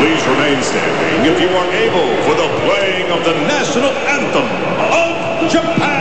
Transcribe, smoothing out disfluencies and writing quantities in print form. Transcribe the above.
Please remain standing if you are able for the playing of the national anthem of Japan.